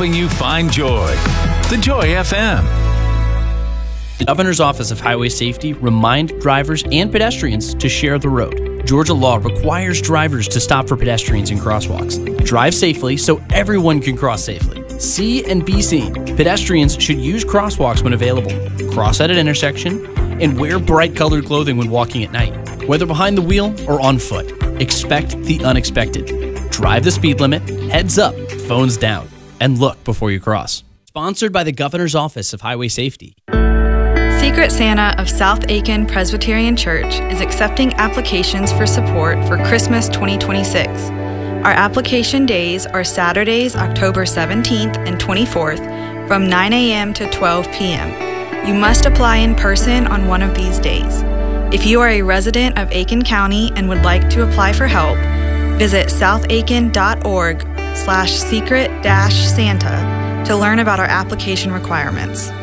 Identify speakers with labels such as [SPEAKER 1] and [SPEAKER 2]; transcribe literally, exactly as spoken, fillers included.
[SPEAKER 1] helping you find joy. The Joy F M.
[SPEAKER 2] The Governor's Office of Highway Safety remind drivers and pedestrians to share the road. Georgia law requires drivers to stop for pedestrians in crosswalks. Drive safely so everyone can cross safely. See and be seen. Pedestrians should use crosswalks when available, cross at an intersection, and wear bright colored clothing when walking at night. Whether behind the wheel or on foot, expect the unexpected. Drive the speed limit, heads up, phones down, and look before you cross. Sponsored by the Governor's Office of Highway Safety.
[SPEAKER 3] Secret Santa of South Aiken Presbyterian Church is accepting applications for support for Christmas twenty twenty-six. Our application days are Saturdays, October seventeenth and twenty-fourth from nine a.m. to twelve p.m. You must apply in person on one of these days. If you are a resident of Aiken County and would like to apply for help, visit southaiken.org slash secret dash Santa to learn about our application requirements.